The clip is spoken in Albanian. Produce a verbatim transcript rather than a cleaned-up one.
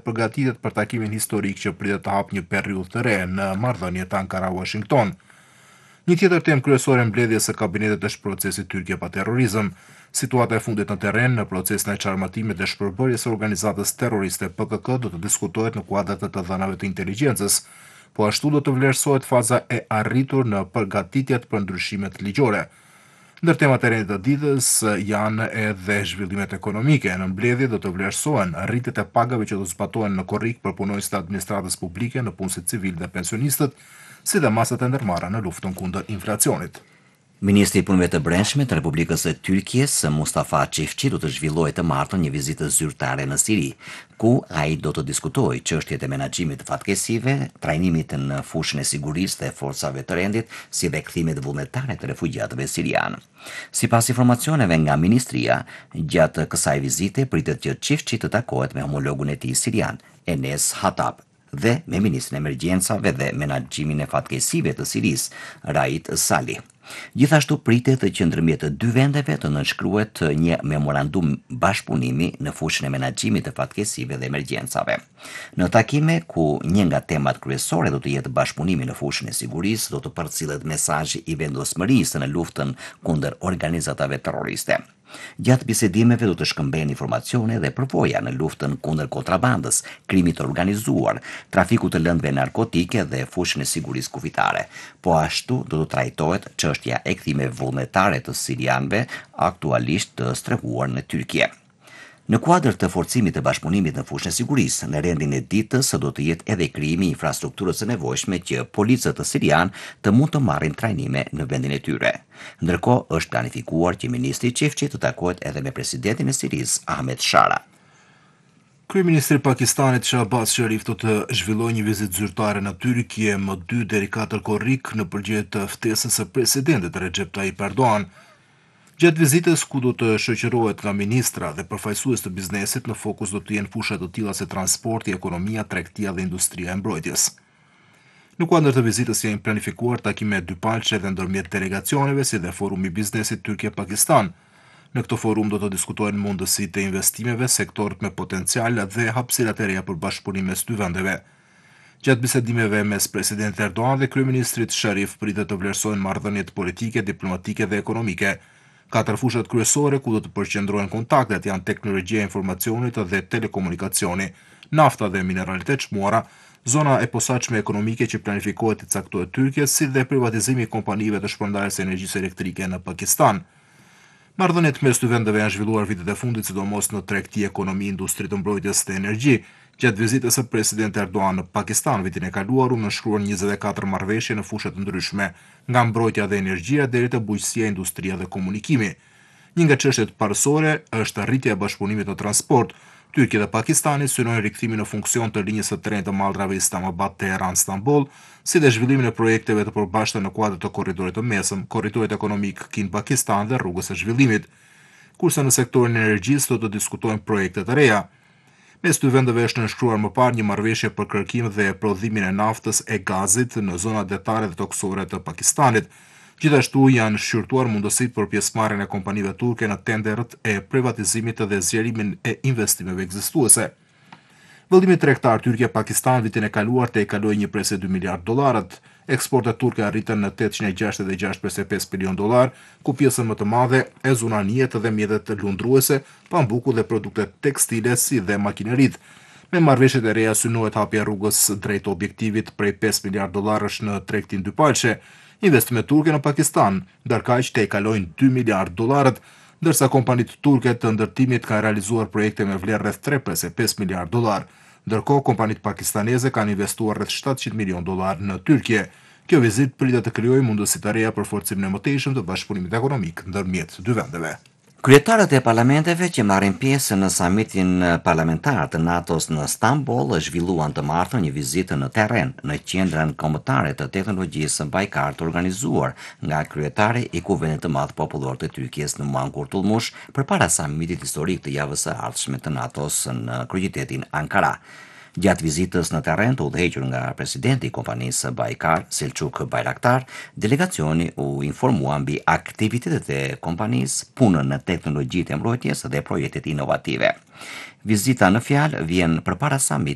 përgatitet për takimin historik që pritet të hapë një periudhë të re në marrëdhëniet Ankara-Washington. Një tjetër temë kryesore e mbledhjes së kabinetit është procesi Turqia pa terrorizëm. Situata e fundit në terren në procesin e çarmëtimit dhe shpërbërjes së organizatës terroriste P K K do të diskutohet në kuadër të të dhënave të inteligjencës, po ashtu do të vlerësohet faza e arritur në përgatitjet për ndryshimet ligjore. Ndër temat e rëndë të ditës janë edhe zhvillimet ekonomike. Në mbledhje do të vlerësohen rritjet e pagave që do zbatohen në korrik për punonjësit e administratës publike, në punësit civil dhe pensionistët, si dhe masat e ndërmarra në luftën kundër inflacionit. Ministri i Punëve të Brendshme të Republikës së Turqisë, Mustafa Çiftçi, do të zhvillojë të martën një vizitë zyrtare në Siri, ku ai do të diskutojë çështjet e menaxhimit të fatkeqësive, trajnimit në fushën e sigurisë dhe forcave të rendit, si dhe kthimet vullnetare të refugjatëve sirianë. Sipas informacioneve nga ministria, gjatë kësaj vizite pritet që Çiftçi të takohet me homologun e tij sirian, Enes Hattab, dhe me ministrin e emergjencave dhe menaxhimin e fatkeqësive të Sirisë, Raid Salih. Gjithashtu pritet që ndërmjet të dy vendeve të nënshkruhet një memorandum bashkëpunimi në fushën e menaxhimit të fatkeqësive dhe emergjencave. Në takime ku një nga temat kryesore do të jetë bashkëpunimi në fushën e sigurisë, do të përcillet mesazhi i vendosmërisë në luftën kundër organizatave terroriste. Gjatë bisedimeve do të shkëmbejnë informacione dhe përvoja në luftën kundër kontrabandës, krimit të organizuar, trafikut të lëndëve narkotike dhe fushën e sigurisë kufitare. Po ashtu do të trajtohet çështja e kthimeve vullnetare të sirianëve aktualisht të strehuar në Turqi. Në kuadër të forcimit të bashkëpunimit në fushën e sigurisë, në rendin e ditës do të jetë edhe krijimi i infrastrukturës së nevojshme që policët të sirian të mund të marrin trajnime në vendin e tyre. Ndërkohë, është planifikuar që ministri Çiftçi të takohet edhe me presidentin e Sirisë, Ahmed Shara. Kryeministri i Pakistanit Shahbaz Sharif do të zhvillojë një vizitë zyrtare në Turqi më dy deri katër korrik në përgjigje të ftesës së presidentit Recep Tayyip Erdogan. Gjatë vizitës ku do të shoqërohet nga ministra dhe përfaqësues të biznesit, në fokus do të jenë fusha të tilla si transporti, ekonomia, tregtia dhe industria e mbrojtjes. Në kuadër të vizitës janë planifikuar takime dypalqe dhe ndërmjet delegacioneve, si dhe forumi i biznesit Turqi-Pakistan. Në këtë forum do të diskutohen mundësitë e investimeve, sektorët me potencial dhe hapësirat e reja për bashkëpunim mes dy vendeve. Gjatë bisedimeve mes presidentit Erdogan dhe kryeministrit Sharif pritet të vlerësohen marrëdhëniet politike, diplomatike dhe ekonomike. Katër fushat kryesore ku do të përqendrohen kontaktet janë teknologjia e informacionit dhe telekomunikacioni, nafta dhe mineralet e çmuara, zona e posaçme ekonomike që planifikohet të caktohet Turqes, si dhe privatizimi i kompanive të shpërndarjes së energjisë elektrike në Pakistan. Marrëdhëniet mes dy vendeve janë zhvilluar vitet e fundit, sidomos në tregti, ekonomi, industri të mbrojtjes dhe energji. Gjatë vizitës së presidentit Erdogan në Pakistan vitin e kaluar u nënshkruan njëzet e katër marrëveshje në fusha të ndryshme, nga mbrojtja dhe energjia deri te bujqësia, industria dhe komunikimi. Një nga çështjet parësore është rritja e bashkëpunimit në transport. Turqia dhe Pakistani synojnë rikthimin në funksion të linjës së trenit të mallrave Islamabad-Teheran-Stamboll, si dhe zhvillimin e projekteve të përbashkëta në kuadër të korridorit të mesëm, korridorit ekonomik Kin-Pakistan dhe rrugës së zhvillimit. Kurse në sektorin e energjisë do të diskutojnë projekte të reja. Mes dy vendeve është nënshkruar më parë një marrëveshje për kërkim dhe prodhimin e naftës e gazit në zonat detare dhe toksore të Pakistanit. Gjithashtu janë shqyrtuar mundësitë për pjesëmarrjen e kompanive turke në tenderët e privatizimit dhe zgjerimin e investimeve ekzistuese. Vëllimi tregtar Turqia-Pakistan vitin e kaluar te kaloi një presë dy miliard dollarët. Eksportet turke arritën në tetëqind e gjashtëdhjetë e gjashtë presë pesë milion dollar, ku pjesën më të madhe e zunaniet dhe mjetet lundruese, pambuku dhe produktet tekstile si dhe makineritë. Me marrëveshjet e reja synohet hapja rrugës drejt objektivit prej pesë miliard dollarësh në tregtin dypalqe. Investimet turke në Pakistan ndërkaq te kalojnë dy miliard dollarët, ndërsa kompanitë turke të ndërtimit kanë realizuar projekte me vlerë rreth tre presë pesë miliard dollar. Ndërkohë, kompanitë pakistaneze kanë investuar rreth shtatëqind milion dollar në Turqi. Kjo vizitë pritet të krijojë mundësi të reja për forcimin e mëtejshëm të bashkëpunimit ekonomik ndërmjet dy vendeve. Kryetarët e parlamenteve që marrin pjesë në samitin parlamentar të NATO-s në Stamboll zhvilluan të martën një vizitë në terren në qendrën kombëtare të teknologjisë Baykar të organizuar nga kryetari i Kuvendit të Madh Popullor të Turqisë Numan Kurtulmush përpara samitit historik të javës së ardhshme të NATO-s në kryeqytetin Ankara. Gjatë vizitës në terren të udhëhequr nga presidenti i kompanisë Baykar, Selçuk Bayraktar, delegacioni u informua mbi aktivitetet e kompanisë, punën në teknologjitë e mbrojtjes dhe projektet inovative. Vizita në fjalë vjen përpara samitit